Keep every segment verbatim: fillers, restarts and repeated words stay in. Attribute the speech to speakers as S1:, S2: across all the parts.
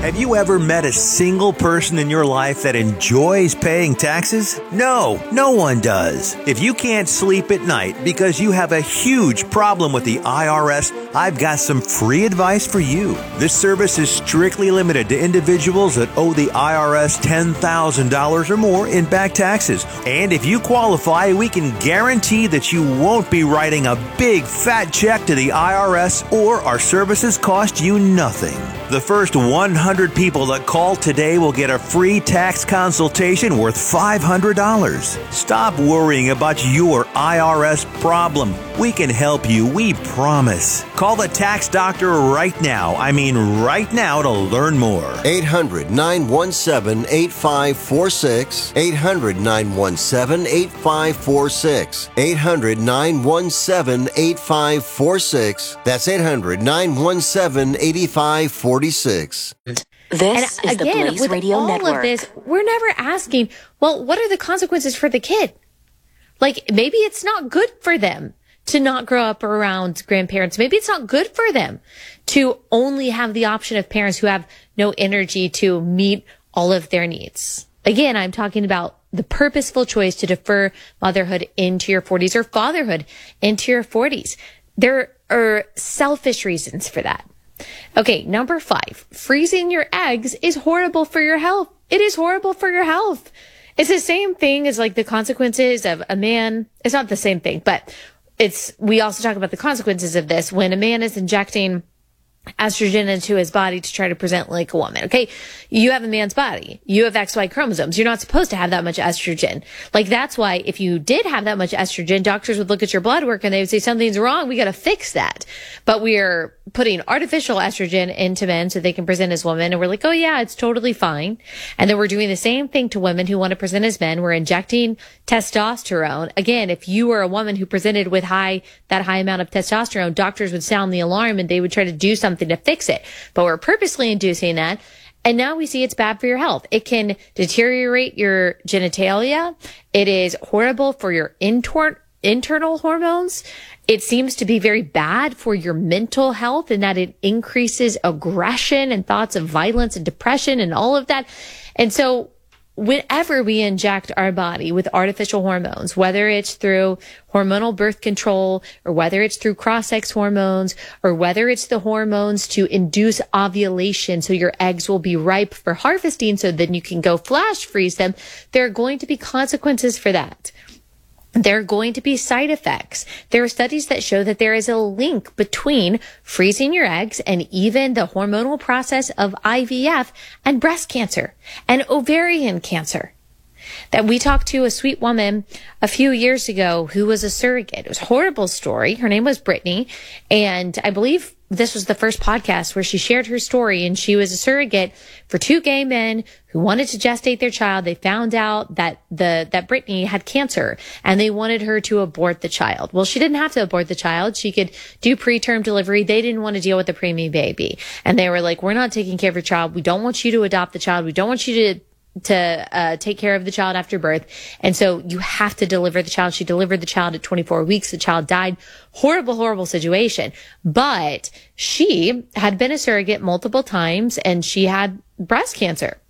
S1: Have you ever met a single person in your life that enjoys paying taxes? No, no one does. If you can't sleep at night because you have a huge problem with the I R S, I've got some free advice for you. This service is strictly limited to individuals that owe the I R S ten thousand dollars or more in back taxes. And if you qualify, we can guarantee that you won't be writing a big fat check to the I R S, or our services cost you nothing. The first one hundred people that call today will get a free tax consultation worth five hundred dollars. Stop worrying about your I R S problem. We can help you, we promise. Call the tax doctor right now. I mean right now to learn more.
S2: eight hundred, nine one seven, eight five four six. eight hundred, nine one seven, eight five four six. eight hundred, nine one seven, eight five four six. That's eight hundred, nine one seven, eight five four six.
S3: This
S4: and
S3: is the
S4: again,
S3: Blaze
S4: with
S3: Radio
S4: all
S3: Network.
S4: of this, we're never asking, well, what are the consequences for the kid? Like, maybe it's not good for them to not grow up around grandparents. Maybe it's not good for them to only have the option of parents who have no energy to meet all of their needs. Again, I'm talking about the purposeful choice to defer motherhood into your forties or fatherhood into your forties. There are selfish reasons for that. Okay, number five, freezing your eggs is horrible for your health. It is horrible for your health. It's the same thing as like the consequences of a man. It's not the same thing, but it's, we also talk about the consequences of this when a man is injecting estrogen into his body to try to present like a woman. Okay. You have a man's body. You have X Y chromosomes. You're not supposed to have that much estrogen. Like, that's why if you did have that much estrogen, doctors would look at your blood work and they would say something's wrong. We got to fix that. But we are putting artificial estrogen into men so they can present as women. And we're like, oh yeah, it's totally fine. And then we're doing the same thing to women who want to present as men. We're injecting testosterone. Again, if you were a woman who presented with high, that high amount of testosterone, doctors would sound the alarm and they would try to do something to fix it. But we're purposely inducing that. And now we see it's bad for your health. It can deteriorate your genitalia. It is horrible for your intor- internal hormones. It seems to be very bad for your mental health in that it increases aggression and thoughts of violence and depression and all of that. And so whenever we inject our body with artificial hormones, whether it's through hormonal birth control or whether it's through cross-sex hormones or whether it's the hormones to induce ovulation so your eggs will be ripe for harvesting so then you can go flash freeze them, there are going to be consequences for that. There are going to be side effects. There are studies that show that there is a link between freezing your eggs and even the hormonal process of I V F and breast cancer and ovarian cancer. That we talked to a sweet woman a few years ago who was a surrogate. It was a horrible story. Her name was Brittany. And I believe this was the first podcast where she shared her story, and she was a surrogate for two gay men who wanted to gestate their child. They found out that the, that Brittany had cancer and they wanted her to abort the child. Well, she didn't have to abort the child. She could do preterm delivery. They didn't want to deal with the preemie baby. And they were like, we're not taking care of your child. We don't want you to adopt the child. We don't want you to to uh take care of the child after birth. And so you have to deliver the child. She delivered the child at twenty-four weeks. The child died. Horrible, horrible situation. But she had been a surrogate multiple times and she had breast cancer.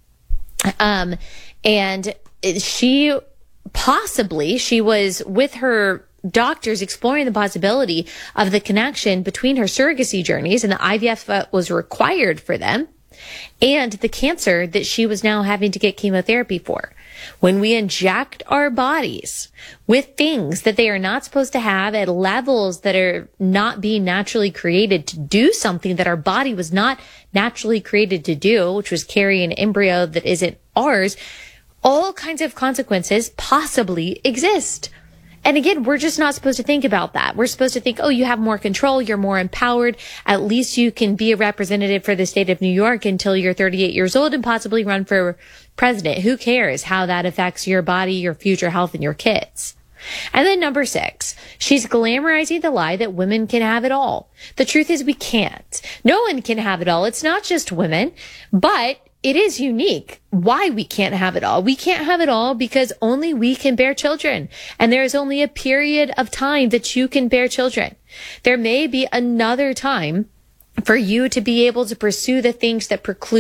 S4: Um, and she possibly, she was with her doctors exploring the possibility of the connection between her surrogacy journeys and the I V F that was required for them and the cancer that she was now having to get chemotherapy for. When we inject our bodies with things that they are not supposed to have at levels that are not being naturally created to do something that our body was not naturally created to do, which was carry an embryo that isn't ours, all kinds of consequences possibly exist. And again, we're just not supposed to think about that. We're supposed to think, oh, you have more control. You're more empowered. At least you can be a representative for the state of New York until you're thirty-eight years old and possibly run for president. Who cares how that affects your body, your future health, and your kids? And then number six, she's glamorizing the lie that women can have it all. The truth is we can't. No one can have it all. It's not just women, but it is unique why we can't have it all. We can't have it all because only we can bear children. And there is only a period of time that you can bear children. There may be another time for you to be able to pursue the things that preclude